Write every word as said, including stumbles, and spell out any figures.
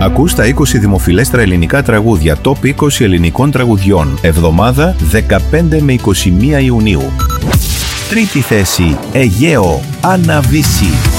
Ακούς τα είκοσι δημοφιλέστερα ελληνικά τραγούδια Top είκοσι ελληνικών τραγουδιών. Εβδομάδα δεκαπέντε με είκοσι μία Ιουνίου. Τρίτη θέση, Αιγαίο, Αναβίση.